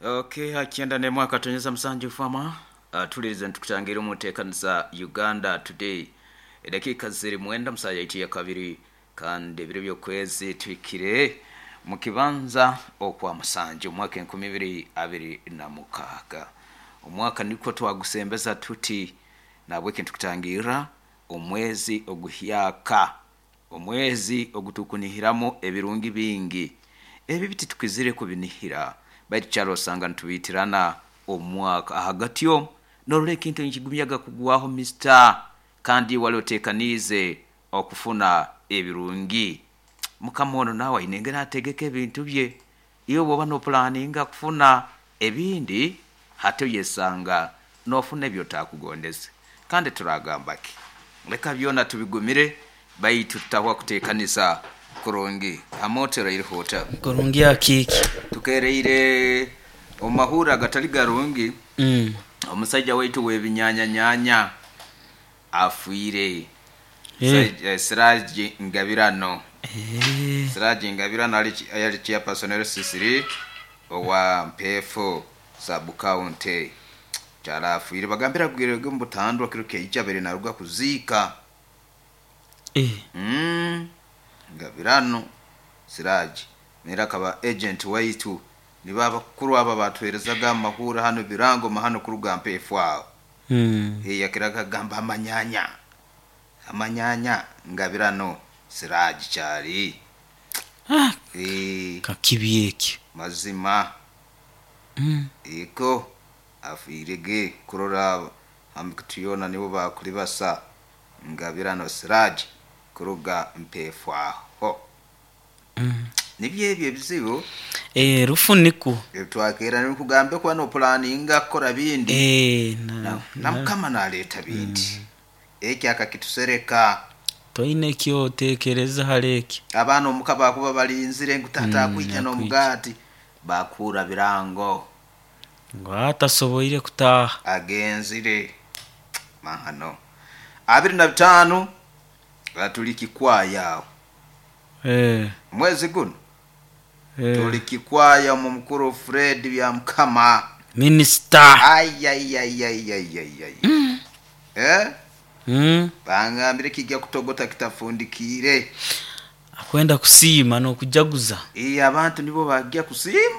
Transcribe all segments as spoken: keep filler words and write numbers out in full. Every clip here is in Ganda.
Okay, hakienda ne mwaka tonyeza msanje ufama uh, tulirize ntukutangira umutekanisa Uganda Today edakika ziri mwenda msaya iti ya kabiri kandi biro byo kwezi twikire mu kibanza okwa musanje umwaka enkumi ibiri abiri na mukaga umwaka niko twagusembeza tuti nabwe kintukutangira omwezi oguhyaka omwezi ogutukunihiramo ebirungi bingi ebi biti tukizire kubinihira bari cyaro sanga ntubitirana omwaka ahagatyo norole kintu nkigumyaga kugwaho mister kandi walotekanize okufuna ebirungi mukamono nawe inengera ategeke bintu bye iyo boba no planninga kufuna ebindi hato yesanga nofuna byo takugondeze kandi turagambaki leka byona tubigumire bayitu tutawa kutekanisa kurungi amotero iri hotel kurungi ya kiki tukereire omahura gatali garungi mm omusajja wetu webinyanya nyanya afuire eh Siraji Ngabirano eh Siraji Ngabirano ali ali chia personnel sisiri owa mpefo sabu county cyara afuire bagambira kugirege mbutandwa kiruke icabere naruga kuzika eh mm Ngabirano Siraji nera kaba agent waitu ni baba kuru aba batwerezaga amahura hano birango mahano kuruga mpefwa mm he yakiraga gamba amanyanya amanyanya Ngabirano Siraji cyari ah eh kakibiyeki mazima mm iko afirege kurora amkutiyona nibo bakuri basa Ngabirano Siraji kuruga mpefwa ho mm nibyebye bizibo eh rufuniku twakera ni kugambe kwa no planninga kora bindi eh na namkama na leta bindi eki akakitusereka toine kyo tekereza hareki abana omukaba kuba balinzire ngutata kwijja no mugati bakura birango ngo atasoboire kutaha agenzire mahano abiri na bitano batuliki kwaya eh mwezi guno eh tuliki kwaya mu mukuru Fred bya mkama minister ay ay ay ay ay ay mm. eh mm bangambire kijya kutogota kitafundikire akwenda kusima no kujaguza eh abantu nibo bagiye kusima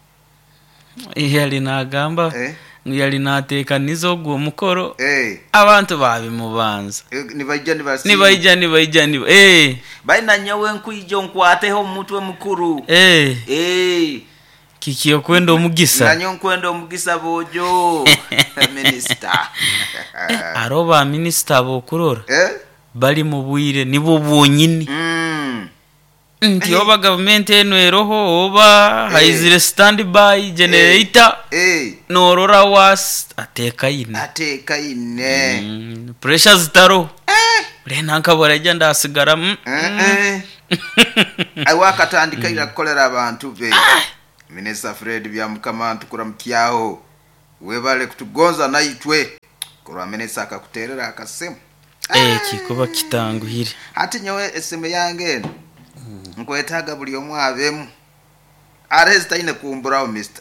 eh yali nagamba eh yali natekaniza ogwo mukoro eh abantu babi mubanza eh, nibajja nibasi nibayija nibayija niba eh baina nyawe nkwijo nkwateho mutwe mukuru eh eh kikiyo kwenda omugisa nanyo nkwenda omugisa bojo minister aroba minister bokurora eh bali mu bwire nibo bwonyini mm nti oba government eno eroho oba haizire standby generator eh norora was ateka ine ateka ine mm, pressure zitaro eh lena nkabora jya ndasigara mm, eh ai wakatandika ira kolera abantu be Minister Fred bya mukama tukura mtyaho webale kutugonza naitwe kura minister akakuterera akasemu eh kikuba kitanguhire ati nyewe eseme yange nkwetaga buli omwabemu aresta ine kumbura mister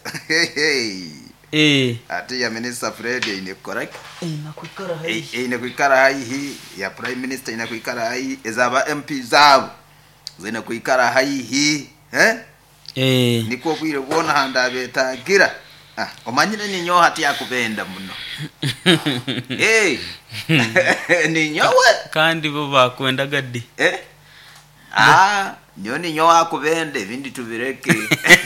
eh ati ya Minister Fred ine correct eh nakwikara hai eh ine kuikara hai ya prime minister ine kuikara hai ezaba M P zabo zine kuikara hai eh eh niko bwire bona handa betagira ah omanyire ni nyo hati yakubenda muno eh ni nyowe kandi bo bakwenda gaddi eh ah nyo ni nyo akubende bindi tubireke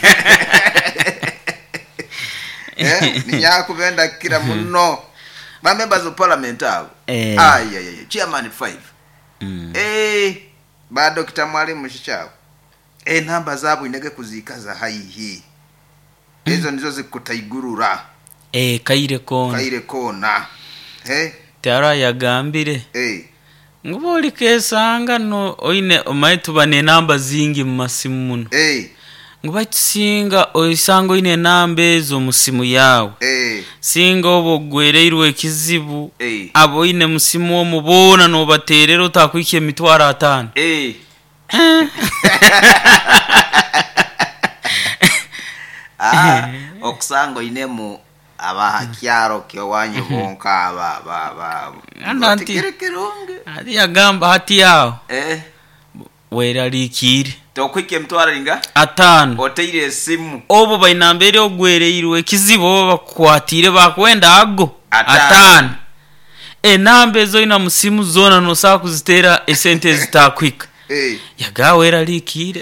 eh ni yakubenda kira muno ba members of parliament abo eh ay ay chairman five mm. eh ba Dr. Mwalimu Shichabo eh namba zabo inege kuzikaza haihi hizo ndizo zikutaigurura eh kaire kona kaire kona eh tara yagambire eh nguboli kesanga no oine omaitu bane namba zingi mu masimu muno eh ngubakisinga oisango ine namba ezo musimu yawe eh singa obogwereirwe kizibu eh abo ine musimu omubona no baterero utakwike mitwara atano eh ah okusango inemu abahakyaro kyo wanyu bonka aba baba ananti ati yagamba hati yao eh wera likiri tokwike mtwara linga atano oteire esimu obo bainambere ogwereirwe kizibo bakwatire bakwenda ago atano enambe zo ina musimu zona no sa kuzitera esente zitakwika eh yagawera likire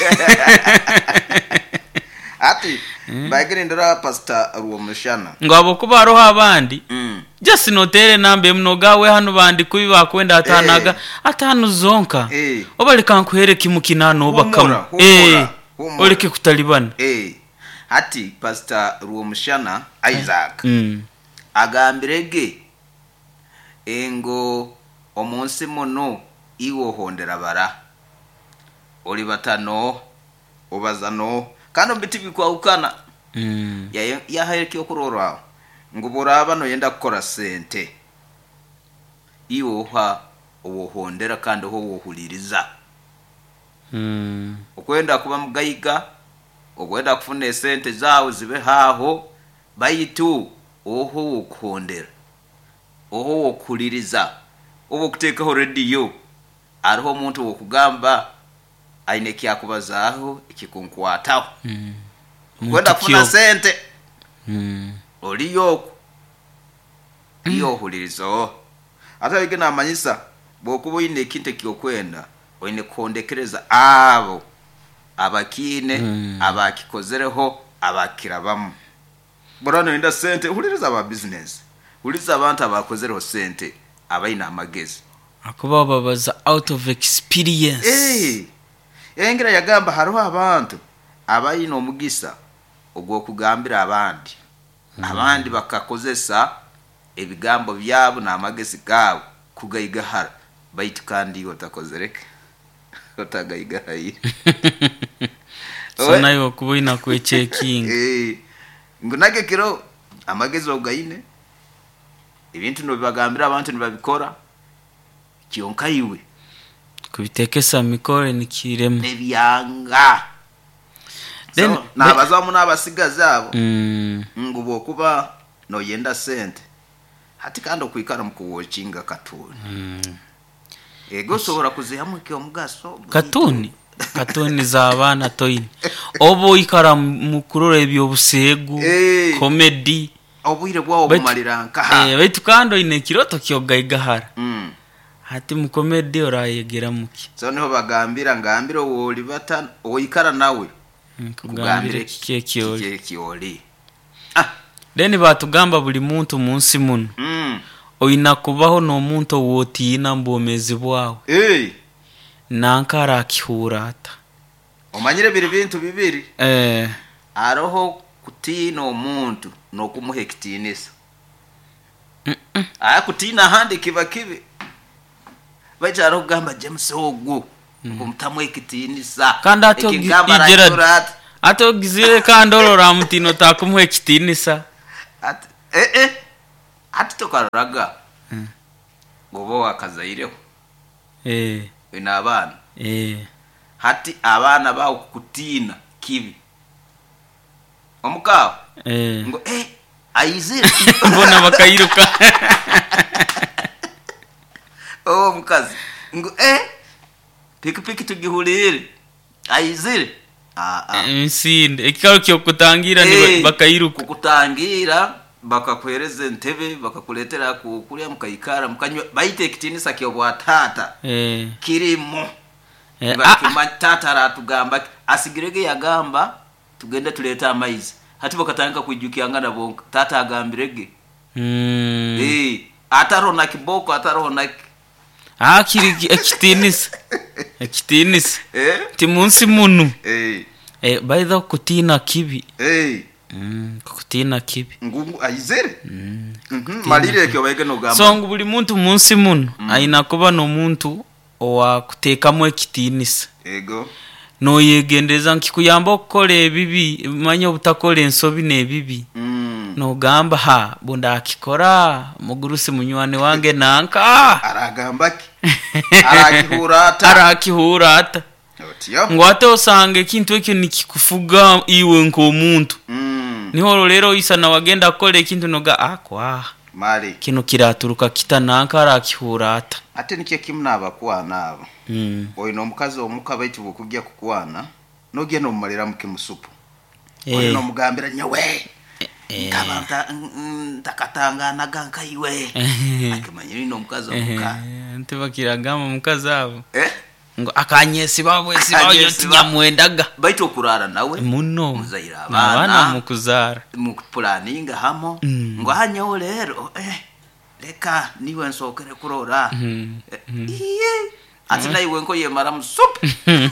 ati bagire ndora pastor Ruomushana ngabo kubaro abandi mm just notere nambe mnogawe hano bandi kubi bakwenda atanaga hey. atanu zonka hey. obalika nkuhere kimukinano obakamu eh oleke kutalibana eh ati pastor Ruomushana Isaac mm agambirege engo omunsi muno iwo hondera bara oli batano obazano kano biti bikwa ukana mm ya ya hayeki okurora ngubura bano yenda gukora sente iwo ha owohondera kandi ho wohuliriza mm okwenda kuba mugayiga okwenda kufuna sente zawo zibe haho bayitu oho okuhondera oho okuliriza obo kuteka ho radio ariho umuntu wokugamba aine kyakubazaho ikikunkwataho mm kwenda kufuna sente mm oliyo iyo hulirizo ata bigena amanyisa bokubo ine kinte kyokwenda oine kondekereza abo abakine mm. abakikozereho abakirabamu borano inda sente huliriza aba business huliriza abantu abakozereho sente abaina amagezi akuba babaza out of experience eh engira yagamba hariho abantu abaina omugisa ogwo kugambira abandi mm. abandi bakakozesa ebigambo byabo na amagezi gawo kugayigahara baitu kandi otakozereke otagayigahari so nayo kuboina kwe checking eh ngunage kiro amagezi ogaine ibintu no bibagambira abantu nibabikora kiyonka iwe kubitekesa mikore nikiremo nebyanga then so, na bazamu nabasigaza abo mm ngubo kuba no yenda sente hati kandi okwikara mukuwochinga katuni mm ego sobora kuzihamwe kyo mugaso katuni katuni za abana toyini obo ikara mukurora ebyo busegu hey. comedy obwire bwawo bumalira nkaha eh baitu kando ine kiroto kyogayigahara mm hati mu comedy orayegera muki so niho bagambira ngambira woli batana oyikara nawe kugambira kike kyoli kike kyoli ah deni batugamba buli muntu munsi muno mm oina kubaho no muntu wotina mbomezi bwawe eh nankara akihurata omanyire biri bintu bibiri eh aroho kutina omuntu no kumuhekitinisa mm -mm. aya kutina handi kiba kibi bajaro gamba James ogwo kumtamwe kitinisa kandi ato igera ato gizire kandi orora mutino takumwe kitinisa at eh eh ati tokaraga mm. gobo akazaireho eh ina abana eh hati abana bawo kutina kibi omukawo eh ngo eh ayizire mbona bakayiruka oh mukazi ngo eh piki piki tugihulire ayizire ah ah nsinde ikaro kyo kutangira ni bakayiruka kukutangira bakakwereze ntebe bakakuletera kukulia mukayikara mukanywa bayite kitinisa kyo bwatata eh kirimo eh bakimantata ratugamba asigirege yagamba tugende tuleta amaizi hati bakatanga kujukianga bonka tata agambirege mm eh atarona kiboko atarona ah kiri kitinisa kitinisa eh timunsi munu eh eh baidha kutina kibi eh mm kutina kibi ngungu ayizere mm mhm malire kyo bayike no gamba so ngubuli muntu munsi muno mm. aina kuba no muntu owa kutekamwe kitinisa ego no yegendeza nkikuyamba okole bibi manyo butakole ensobi ne bibi mm. no gamba ha bunda akikora mugurusi munywane wange nanka aragamba ki arakihurata arakihurata ngo ate osanga ekintu ekyo nikikufuga iwe nk'omuntu mm. niho rero isa na wagenda akole ekintu noga akwa mali kino kiraturuka kitanankara akihura ata ate nikye kimuna abakwana abo mm. oyino omukazi omuka baitu bukugya kukwana nogenda omumalira mukimusupu Eh. oyino omugambira nyawe Eh. kabanta takatangana gankaiwe akimanyira ino omukazi omuka nte bakiragamba omukazi abo eh ngo akanyesi babwe sibayo tinyamwendaga baitu okurara nawe muno muzaira abana abana mukuzara mu planning hamo Mm. ngo hanyawo lero eh leka niwe nsokere kurora Mm. Eh, iye ati naiwe nko yemara musupu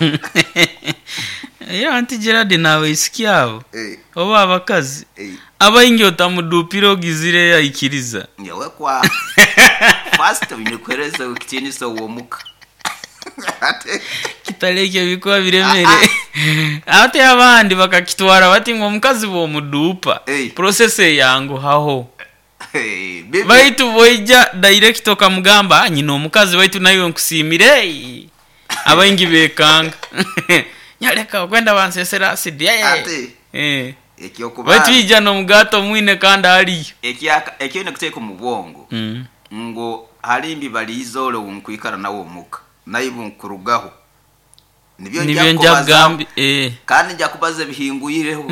ya anti Gerard nawe isikiabo eh oba abakazi eh abayingi otamudupira ogizire yayikiriza nyawe kwa fast binekwereza ukitinisa uwo muka ate kitaleke bikuba biremere ate abandi bakakitwara bati ngo omukazi bo mudupa Hey. process yangu haho eh bibi baitu boija direct okamugamba nyino omukazi baitu nayo nkusimire abayingi bekanga nyaleka kwenda bansesera acid eh ate eh ekyo kuba baitu ija no mugato mwine kanda ali ekyaka ekyo ne kuteka mu bwongo mm. ngo halimbi balizole unkwikara nawo muka naibu nkurugaho nibyo nibyo njagambi eh kandi njya kubaza bihinguyireho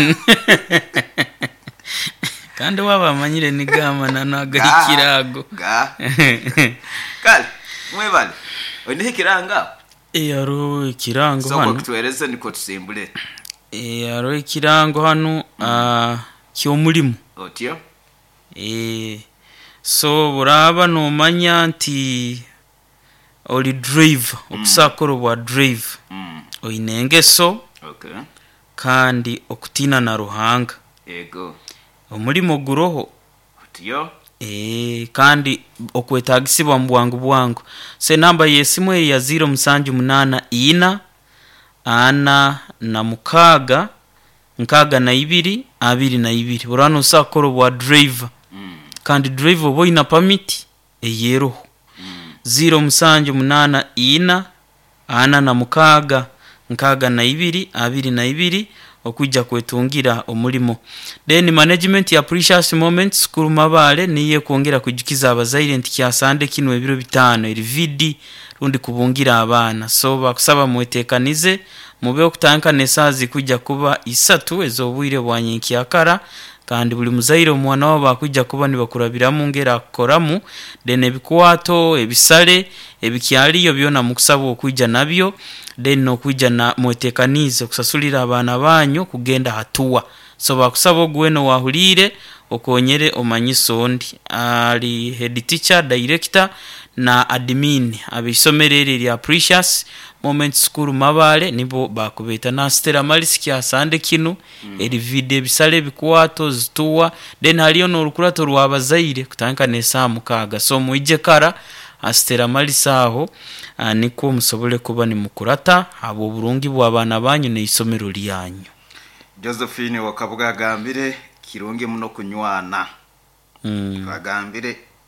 kandi wabamanyire nigama na nagahikirago ga kale mwebale oni hikiranga eh aro ikirango so hano kutwereze niko tusimbule eh aro ikirango hano ah kyo mulimo otyo eh so buraba no manya nti oli drive okusakoro bwa drive mm oinengeso okay kandi okutina na ruhanga ego omulimo guroho otyo eh kandi okwetagisibwa mu bwangu bwangu se namba yesimwe ya zero musanju munana ina ana na mukaga nkaga na ibiri abiri na ibiri burano sakoro bwa driver mm kandi driver boy na permit eyero mm zero musanju munana ina ana na mukaga nkaga na ibiri abiri na ibiri okujja kwetungira omulimo then management ya precious moments kuru mabale niye kuongera kujukiza abazaire nti kyasande kino ebiro bitano eri vidi rundi kubungira abana so bakusaba mwetekanize mube okutanka nesazi kujja kuba isatu ezobwire bwanyinkiyakara kandi buli muzaire omwana wabo akujja kuba nibakurabira mu ngera akoramu then ebikwato ebisale ebikyaliyo byona mukusaba okujja nabyo then nokujja na mwetekanize kusasulira abana banyu kugenda hatua so bakusaba ogweno wahulire okonyere omanyiso ndi ali head teacher director na admin abisomerere lya precious moments school mabale nibo bakubeta na Stella Malisiki asande kino mm. eri video bisale bikwato zituwa then haliyo no rukurato rwabazaire kutanka nesa mukaga so muije kara Stella Malisaho uh, niko musobole kuba ni mukurata abo burungi bw'abana banyu ne isomero lyanyu Josephine wakabuga gambire kirungi muno kunywana mm. bagambire